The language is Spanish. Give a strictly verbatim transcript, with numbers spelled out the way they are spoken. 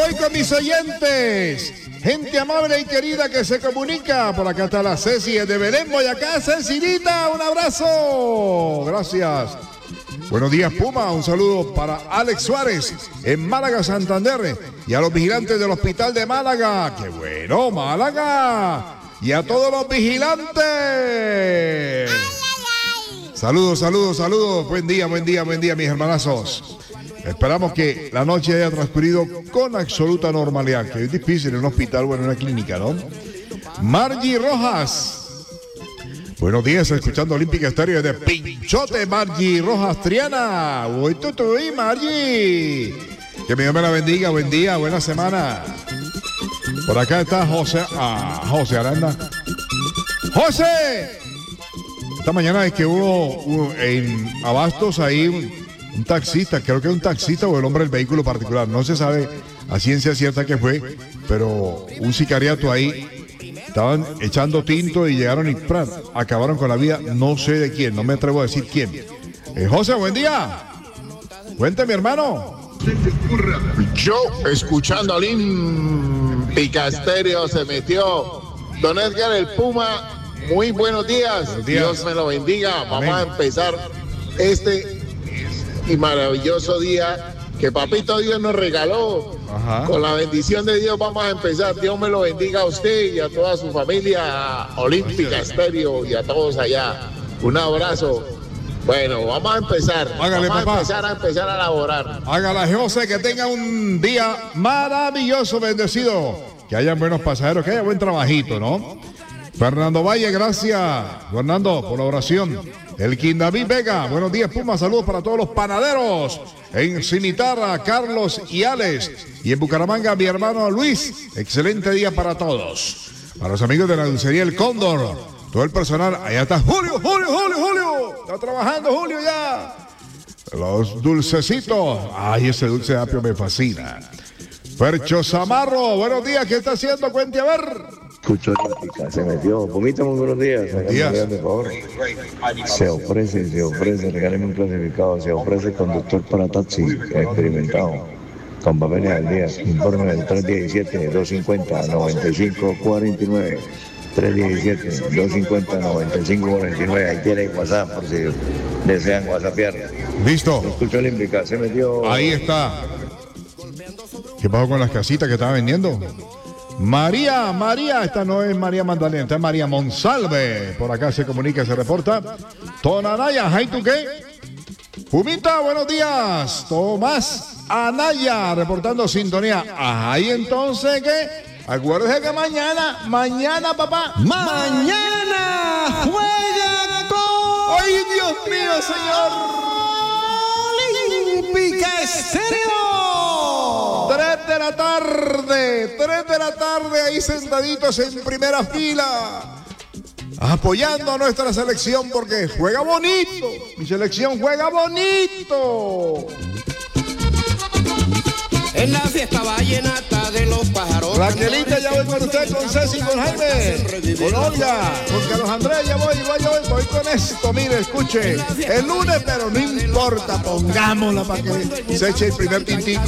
voy con mis oyentes. Gente amable y querida que se comunica. Por acá está la Ceci de Belén, Boyacá. Cecilita, un abrazo. Gracias. Buenos días, Puma. Un saludo para Alex Suárez en Málaga, Santander. Y a los vigilantes del Hospital de Málaga. ¡Qué bueno, Málaga! Y a todos los vigilantes. Ay, ay, ay. Saludos, saludos, saludos. Buen día, buen día, buen día, mis hermanazos. Esperamos que la noche haya transcurrido con absoluta normalidad, que es difícil en un hospital o en una clínica, ¿no? Margie Rojas. Buenos días, escuchando Olímpica Estéreo de Pinchote, Margie Rojas Triana. Uy, tú, tú, y Margie. Que mi Dios me la bendiga, buen día, buena semana. Por acá está José, ah, José Aranda. ¡José! Esta mañana es que hubo, hubo en Abastos ahí un, un taxista, creo que es un taxista o el hombre del vehículo particular, no se sabe a ciencia cierta qué fue, pero un sicariato ahí. Estaban echando tinto y llegaron y ¡pran! Acabaron con la vida, no sé de quién, no me atrevo a decir quién. Eh, José, buen día. Cuéntame, hermano. Yo, escuchando Olímpica Estéreo, se metió Don Edgar el Puma. Muy buenos días. buenos días. Dios me lo bendiga. Amén. Vamos a empezar este y maravilloso día que Papito Dios nos regaló. Ajá. Con la bendición de Dios vamos a empezar. Dios me lo bendiga a usted y a toda su familia, a Olímpica Estéreo y a todos allá. Un abrazo. Bueno, vamos a empezar. Hágale, vamos papá. a empezar a empezar a laborar. Hágala, José, que tenga un día maravilloso, bendecido. Que hayan buenos pasajeros, que haya buen trabajito, ¿no? Fernando Valle, gracias. Fernando, por la oración. El David Vega, buenos días, Puma. Saludos para todos los panaderos. En Cimitarra, Carlos y Alex. Y en Bucaramanga, mi hermano Luis. Excelente día para todos. Para los amigos de la dulcería El Cóndor, todo el personal. Allá está Julio, Julio, Julio, Julio. Está trabajando Julio ya. Los dulcecitos. Ay, ese dulce de apio me fascina. Percho Zamarro, buenos días. ¿Qué está haciendo? Cuente a ver. Escucho Olímpica, se metió. Pumita, muy buenos días. Buenos días. Por favor. Se ofrece, se ofrece, regáleme un clasificado. Se ofrece conductor para taxi experimentado. Con papeles al día. Informe del tres diecisiete, dos cincuenta, noventa y cinco cuarenta y nueve. tres diecisiete, dos cincuenta, noventa y cinco cuarenta y nueve. Ahí tiene WhatsApp por si desean WhatsAppear. Listo. Escucho Olímpica, se metió. Ahí está. ¿Qué pasó con las casitas que estaba vendiendo? María, María, esta no es María Magdalena, esta es María Monsalve. Por acá se comunica, se reporta. Tonanaya, ¿hay tú qué? Pumita, buenos días. Tomás Anaya, reportando sintonía. Ajá, y entonces, ¿qué? Acuérdese que mañana, mañana, papá. Mañana juega con... ¡Ay, Dios mío, señor! Olímpica Estéreo. Tres de la tarde, tres de la tarde, ahí sentaditos en primera fila, apoyando a nuestra selección porque juega bonito. Mi selección juega bonito. En la fiesta vallenata de los pájaros. Raquelita, ya voy con usted, con Ceci, con Jaime, con Olga, con Carlos Andrés, ya voy, voy, voy, voy con esto. Mire, escuche, el lunes, pero no importa, pongámosla para que se eche el primer tintico.